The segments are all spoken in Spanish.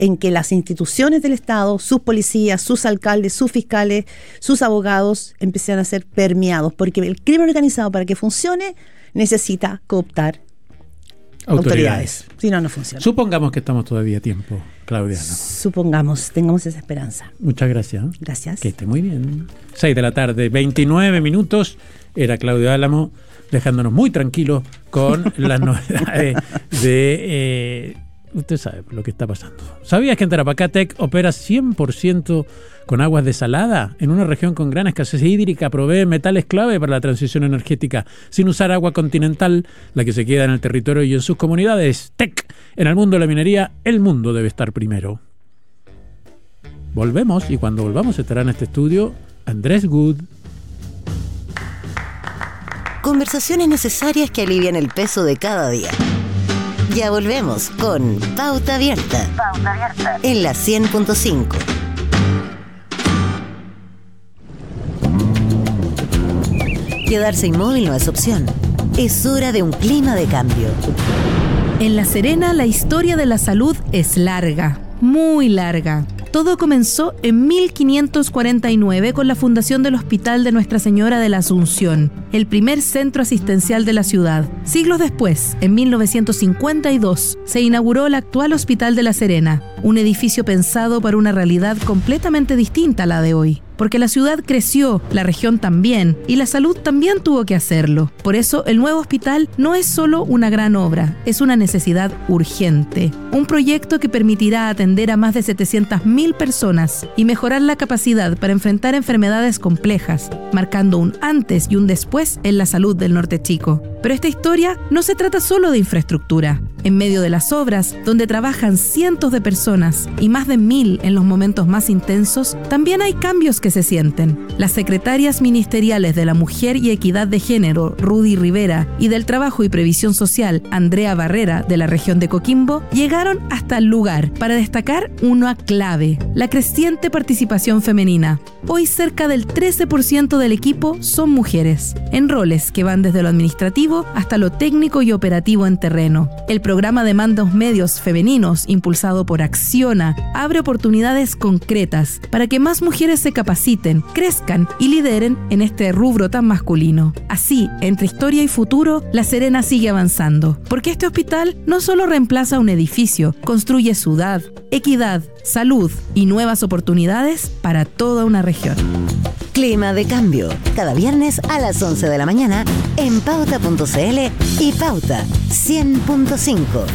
en que las instituciones del Estado, sus policías, sus alcaldes, sus fiscales, sus abogados empiezan a ser permeados, porque el crimen organizado, para que funcione, necesita cooptar autoridades. Si no, no funciona. Supongamos que estamos todavía a tiempo, Claudia. Supongamos, tengamos esa esperanza. Muchas gracias. Gracias. Que esté muy bien. 6 de la tarde, 29 minutos. Era Claudio Álamo, dejándonos muy tranquilos con las novedades de... usted sabe lo que está pasando. ¿Sabías que en Tarapacá Tech opera 100% con aguas desalada? En una región con gran escasez hídrica, provee metales clave para la transición energética, sin usar agua continental, la que se queda en el territorio y en sus comunidades. Tech, en el mundo de la minería, el mundo debe estar primero. Volvemos, y cuando volvamos estará en este estudio Andrés Good. Conversaciones necesarias que alivian el peso de cada día. Ya volvemos con Pauta Abierta. Pauta Abierta. En la 100.5. Quedarse inmóvil no es opción. Es hora de un clima de cambio. En La Serena, la historia de la salud es larga, muy larga. Todo comenzó en 1549 con la fundación del Hospital de Nuestra Señora de la Asunción, el primer centro asistencial de la ciudad. Siglos después, en 1952, se inauguró el actual Hospital de La Serena, un edificio pensado para una realidad completamente distinta a la de hoy. Porque la ciudad creció, la región también, y la salud también tuvo que hacerlo. Por eso, el nuevo hospital no es solo una gran obra, es una necesidad urgente. Un proyecto que permitirá atender a más de 700.000 personas y mejorar la capacidad para enfrentar enfermedades complejas, marcando un antes y un después en la salud del Norte Chico. Pero esta historia no se trata solo de infraestructura. En medio de las obras, donde trabajan cientos de personas y más de 1.000 en los momentos más intensos, también hay cambios que se sienten. Las secretarias ministeriales de la Mujer y Equidad de Género, Rudy Rivera, y del Trabajo y Previsión Social, Andrea Barrera, de la región de Coquimbo, llegaron hasta el lugar para destacar una clave: la creciente participación femenina. Hoy cerca del 13% del equipo son mujeres, en roles que van desde lo administrativo hasta lo técnico y operativo en terreno. El programa de mandos medios femeninos, impulsado por Acciona, abre oportunidades concretas para que más mujeres se capaciten, crezcan y lideren en este rubro tan masculino. Así, entre historia y futuro, La Serena sigue avanzando, porque este hospital no solo reemplaza un edificio, construye ciudad, equidad, salud y nuevas oportunidades para toda una región. Clima de cambio, cada viernes a las 11 de la mañana en Pauta.cl y Pauta 100.5.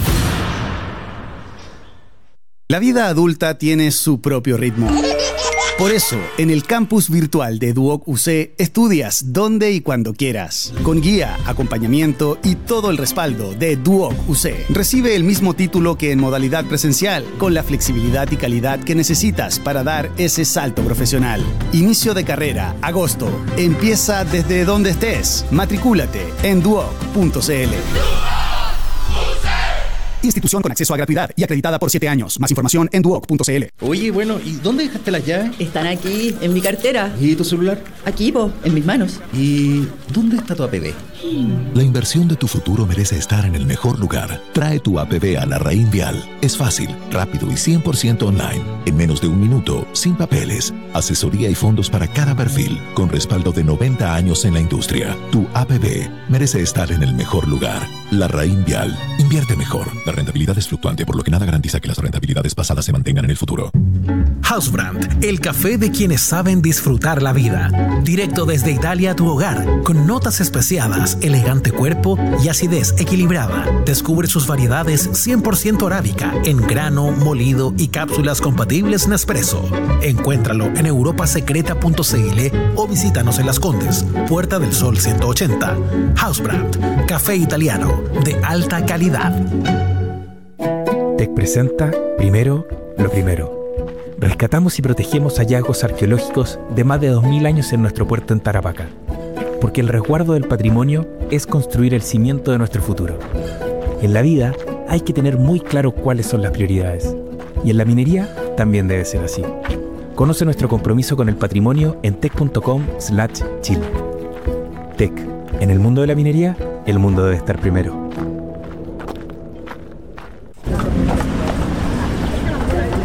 La vida adulta tiene su propio ritmo. Por eso, en el campus virtual de Duoc UC, estudias donde y cuando quieras. Con guía, acompañamiento y todo el respaldo de Duoc UC. Recibe el mismo título que en modalidad presencial, con la flexibilidad y calidad que necesitas para dar ese salto profesional. Inicio de carrera, agosto. Empieza desde donde estés. Matricúlate en duoc.cl. Institución con acceso a gratuidad y acreditada por 7 años. Más información en duoc.cl. Oye, bueno, ¿y dónde dejaste las llaves? Están aquí, en mi cartera. ¿Y tu celular? Aquí, en mis manos. ¿Y dónde está tu APB? La inversión de tu futuro merece estar en el mejor lugar. Trae tu APB a Larraín Vial. Es fácil, rápido y 100% online. En menos de un minuto, sin papeles. Asesoría y fondos para cada perfil, con respaldo de 90 años en la industria. Tu APB merece estar en el mejor lugar. Larraín Vial. Invierte mejor. La rentabilidad es fluctuante, por lo que nada garantiza que las rentabilidades pasadas se mantengan en el futuro. Housebrand, el café de quienes saben disfrutar la vida. Directo desde Italia a tu hogar, con notas especiadas, elegante cuerpo y acidez equilibrada. Descubre sus variedades 100% arábica, en grano, molido y cápsulas compatibles Nespresso. Encuéntralo en europasecreta.cl o visítanos en Las Condes, Puerta del Sol 180. Housebrand, café italiano de alta calidad. TEC presenta Primero, lo primero. Rescatamos y protegemos hallazgos arqueológicos de más de 2000 años en nuestro puerto en Tarapacá. Porque el resguardo del patrimonio es construir el cimiento de nuestro futuro. En la vida hay que tener muy claro cuáles son las prioridades. Y en la minería también debe ser así. Conoce nuestro compromiso con el patrimonio en tec.com/Chile. TEC. En el mundo de la minería, el mundo debe estar primero.